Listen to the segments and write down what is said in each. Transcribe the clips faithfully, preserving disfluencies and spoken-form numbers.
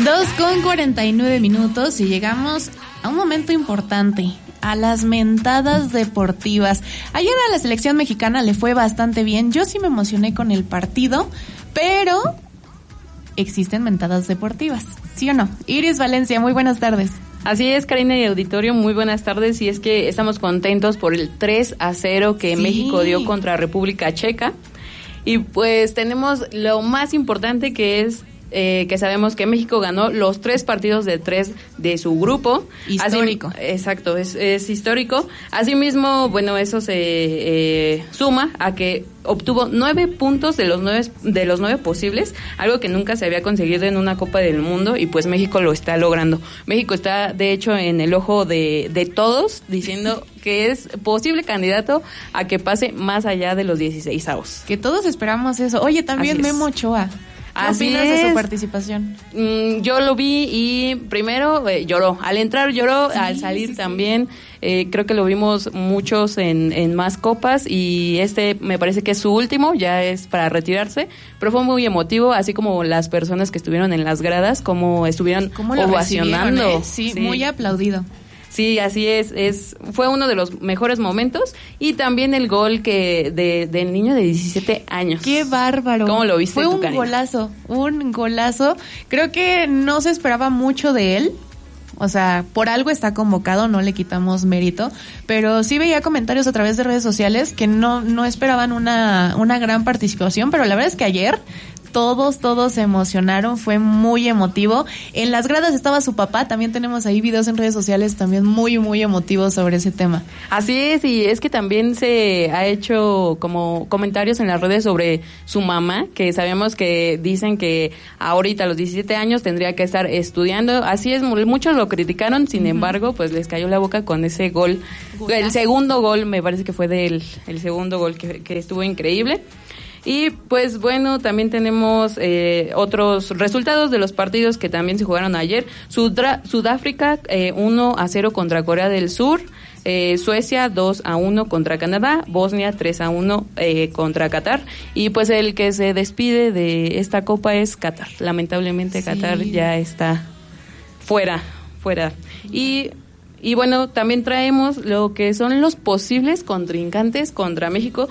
dos con cuarenta y nueve minutos y llegamos a un momento importante, a las mentadas deportivas. Ayer a la selección mexicana le fue bastante bien, yo sí me emocioné con el partido, pero existen mentadas deportivas, ¿sí o no? Iris Valencia, muy buenas tardes. Así es, Karina y auditorio, muy buenas tardes, y es que estamos contentos por el tres a cero que sí. México dio contra República Checa, y pues tenemos lo más importante, que es Eh, que sabemos que México ganó los tres partidos de tres de su grupo. Histórico. Así, exacto, es, es histórico. Asimismo, bueno, eso se eh, suma a que obtuvo nueve puntos de los nueve, de los nueve posibles, algo que nunca se había conseguido en una Copa del Mundo, y pues México lo está logrando. México está, de hecho, en el ojo de, de todos, diciendo que es posible candidato a que pase más allá de los dieciseisavos. Que todos esperamos eso. Oye, también Memo Ochoa. ¿Qué Así opinas es. de su participación? Mm, yo lo vi y primero eh, lloró. Al entrar lloró, sí, al salir sí, también. Sí. Eh, creo que lo vimos muchos en, en más copas, y este me parece que es su último, ya es para retirarse. Pero fue muy emotivo, así como las personas que estuvieron en las gradas, como estuvieron ovacionando. Eh? Sí, sí, muy aplaudido. Sí, así es, es fue uno de los mejores momentos, y también el gol que de del niño de diecisiete años. ¡Qué bárbaro! ¿Cómo lo viste? Fue tú, un Karina? golazo, un golazo. Creo que no se esperaba mucho de él. O sea, por algo está convocado, no le quitamos mérito, pero sí veía comentarios a través de redes sociales que no no esperaban una una gran participación, pero la verdad es que ayer todos, todos se emocionaron, fue muy emotivo. En las gradas estaba su papá, también tenemos ahí videos en redes sociales también muy, muy emotivos sobre ese tema. Así es, y es que también se ha hecho como comentarios en las redes sobre su mamá, que sabemos que dicen que ahorita a los diecisiete años tendría que estar estudiando. Así es, muchos lo criticaron, sin uh-huh. embargo, pues les cayó la boca con ese gol. ¿Golazo? El segundo gol, me parece que fue del el segundo gol que, que estuvo increíble. Y pues bueno, también tenemos eh, otros resultados de los partidos que también se jugaron ayer. Sudra- Sudáfrica eh, uno a cero contra Corea del Sur, eh, Suecia dos a uno contra Canadá, Bosnia tres a uno eh, contra Qatar, y pues el que se despide de esta copa es Qatar. Lamentablemente sí. Qatar ya está fuera, fuera. Y... Y bueno, también traemos lo que son los posibles contrincantes contra México,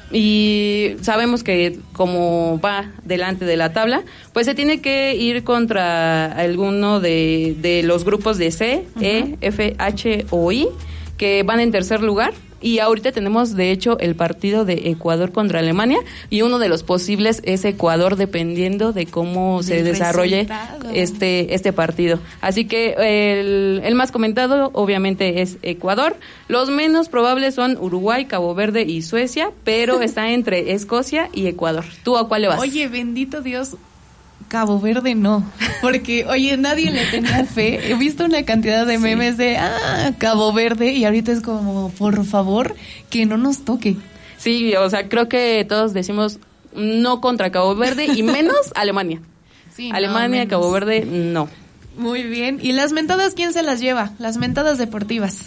y sabemos que como va delante de la tabla, pues se tiene que ir contra alguno de, de los grupos de C, uh-huh. E, F, H o I, que van en tercer lugar. Y ahorita tenemos, de hecho, el partido de Ecuador contra Alemania, y uno de los posibles es Ecuador, dependiendo de cómo Del se desarrolle resultado. este este partido. Así que el, el más comentado, obviamente, es Ecuador. Los menos probables son Uruguay, Cabo Verde y Suecia, pero está entre Escocia y Ecuador. ¿Tú a cuál le vas? Oye, bendito Dios, Cabo Verde no, porque oye, nadie le tenía fe. He visto una cantidad de memes sí. de ah, Cabo Verde, y ahorita es como, por favor, que no nos toque. Sí, o sea, creo que todos decimos no contra Cabo Verde, y menos Alemania. Sí, Alemania, no, Cabo Verde, no. Muy bien. ¿Y las mentadas quién se las lleva? Las mentadas deportivas.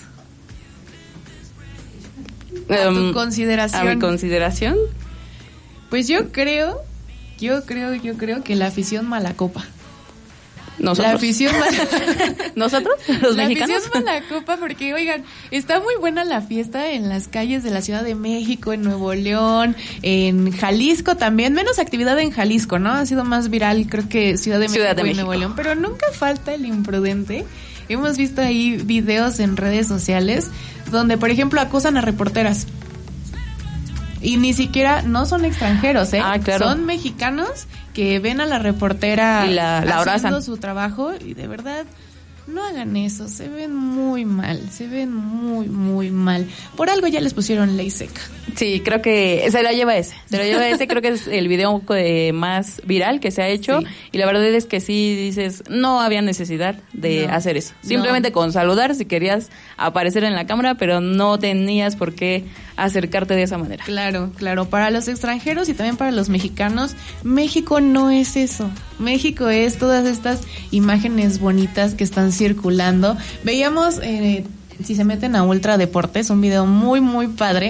A um, tu consideración. A mi consideración. Pues yo creo... Yo creo, yo creo que la afición Malacopa. ¿Nosotros? La afición Malacopa. ¿Nosotros? ¿Los la mexicanos? La afición Malacopa, porque, oigan, está muy buena la fiesta en las calles de la Ciudad de México, en Nuevo León, en Jalisco también. Menos actividad en Jalisco, ¿no? Ha sido más viral, creo que Ciudad de México Ciudad de y México. Nuevo León. Pero nunca falta el imprudente. Hemos visto ahí videos en redes sociales donde, por ejemplo, acusan a reporteras. Y ni siquiera, no son extranjeros, ¿eh? Ah, claro. Son mexicanos que ven a la reportera y la, la haciendo abrazan. su trabajo, y de verdad, no hagan eso, se ven muy mal, se ven muy, muy mal. Por algo ya les pusieron ley seca. Sí, creo que se la lleva ese, se la lleva ese, creo que es el video eh, más viral que se ha hecho, sí. Y la verdad es que sí dices, no había necesidad de no, hacer eso. Simplemente no. Con saludar si querías aparecer en la cámara, pero no tenías por qué acercarte de esa manera. Claro, claro, para los extranjeros y también para los mexicanos, México no es eso. México es todas estas imágenes bonitas que están circulando. Veíamos, eh, si se meten a Ultra Deportes, un video muy, muy padre,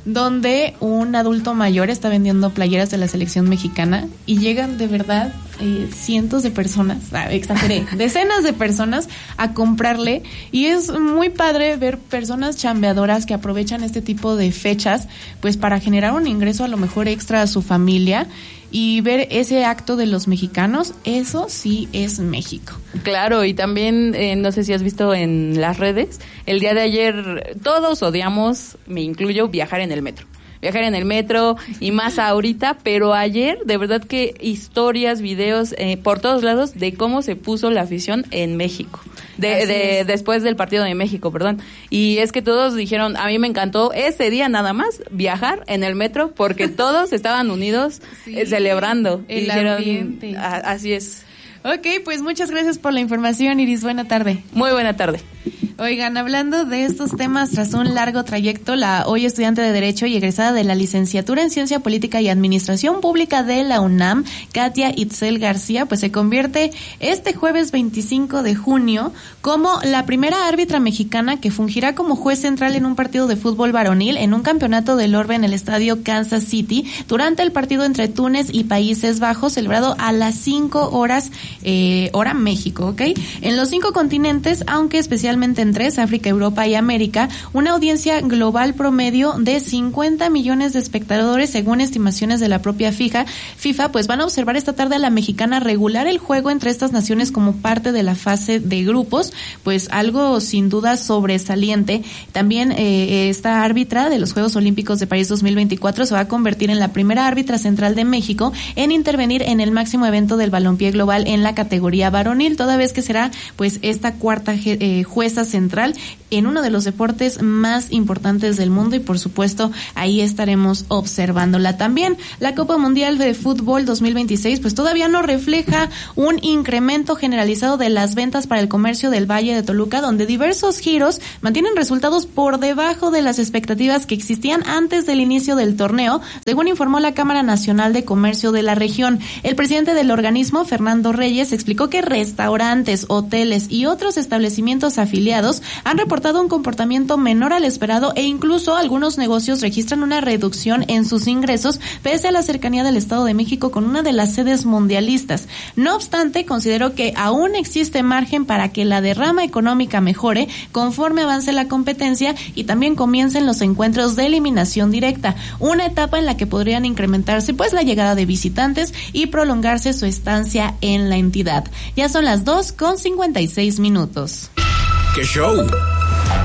donde un adulto mayor está vendiendo playeras de la selección mexicana y llegan de verdad eh, cientos de personas, ah, exageré, decenas de personas a comprarle, y es muy padre ver personas chambeadoras que aprovechan este tipo de fechas pues para generar un ingreso a lo mejor extra a su familia. Y ver ese acto de los mexicanos, eso sí es México. Claro, y también, eh, no sé si has visto en las redes, el día de ayer todos odiamos, me incluyo, viajar en el metro. Viajar en el metro y más ahorita, pero ayer de verdad que historias, videos eh, por todos lados de cómo se puso la afición en México. De, de después del partido de México, perdón. Y es que todos dijeron, a mí me encantó ese día nada más viajar en el metro porque todos estaban unidos sí, eh, celebrando. El y dijeron, ambiente. A, así es. Ok, pues muchas gracias por la información, Iris. Buena tarde. Muy buena tarde. Oigan, hablando de estos temas, tras un largo trayecto, la hoy estudiante de Derecho y egresada de la licenciatura en Ciencia Política y Administración Pública de la UNAM, Katia Itzel García, pues se convierte este jueves veinticinco de junio como la primera árbitra mexicana que fungirá como juez central en un partido de fútbol varonil en un campeonato del Orbe en el estadio Kansas City durante el partido entre Túnez y Países Bajos, celebrado a las cinco horas, eh, hora México, ¿ok? En los cinco continentes, aunque especialmente en tres, África, Europa y América, una audiencia global promedio de cincuenta millones de espectadores, según estimaciones de la propia FIFA, FIFA, pues van a observar esta tarde a la mexicana regular el juego entre estas naciones como parte de la fase de grupos, pues algo sin duda sobresaliente. También eh, esta árbitra de los Juegos Olímpicos de París dos mil veinticuatro se va a convertir en la primera árbitra central de México en intervenir en el máximo evento del balompié global en la categoría varonil, toda vez que será pues esta cuarta eh, jueza central en uno de los deportes más importantes del mundo, y por supuesto ahí estaremos observándola también. La Copa Mundial de Fútbol dos mil veintiséis pues todavía no refleja un incremento generalizado de las ventas para el comercio del Valle de Toluca, donde diversos giros mantienen resultados por debajo de las expectativas que existían antes del inicio del torneo, según informó la Cámara Nacional de Comercio de la región. El presidente del organismo, Fernando Reyes, explicó que restaurantes, hoteles y otros establecimientos afiliados han reportado un comportamiento menor al esperado, e incluso algunos negocios registran una reducción en sus ingresos pese a la cercanía del Estado de México con una de las sedes mundialistas. No obstante, consideró que aún existe margen para que la derrama económica mejore conforme avance la competencia y también comiencen los encuentros de eliminación directa, una etapa en la que podrían incrementarse pues la llegada de visitantes y prolongarse su estancia en la entidad. Ya son las dos con cincuenta y seis minutos. ¡Qué show!